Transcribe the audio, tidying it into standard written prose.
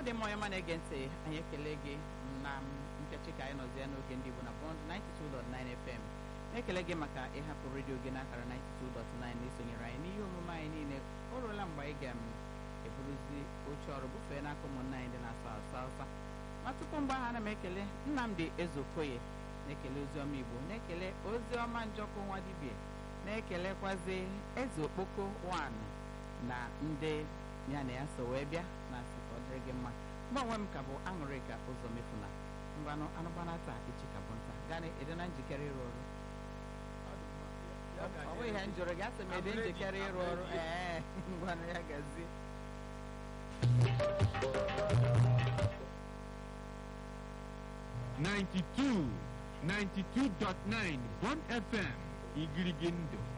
dị mma onye ma na-ege ntị anyị ekele gị na nkechi ka anyị nọzie n'oge ndị Igbo na Bond 92.9 FM na-ekele gị maka ịhapụ redio gị n'akara 92.9 na-esonyere anyị n'ihe omume anyị niile. O ruola mgbe anyị ga-eburuzi oche ọrụ bufee n'aka ụmụnna anyị dị na-asụ asụ Hausa. Ma tupu mgbe ahụ ana m ekele Nnamdi Ezeokoye, na-ekele Oziọma Igbo, na-ekele Oziọma Njọkụ nwa dibia, na-ekelekwazi Eze Okpoko 1 na ndị ya na ya so wee bịa na asịkọ dịrị gị mma. Mgbe onwe m ka bụ Aṅụrịka Ụzọmefuna, ngwanụ anụgbana taa echi ka bụ nta gana ịdị na njikere ịrụ ọrụ. Ọ bụ ihe m jụrụ gị, asị m ịdị njikere ịrụ ọrụ. Ngwanụ ya gazie. (92.9) Bond FM Igirigi Ndụ.